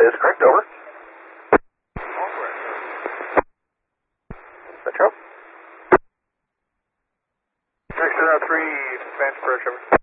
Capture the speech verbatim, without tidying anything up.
is correct, over. Metro? Section three, Spanish approach, over.